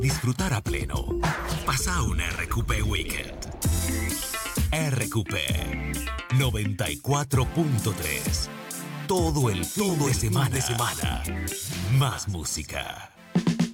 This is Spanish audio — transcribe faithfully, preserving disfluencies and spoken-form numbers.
Disfrutar a pleno. Pasa un R Q P Weekend. R Q P noventa y cuatro punto tres. Todo el fin de semana. de semana. Más música.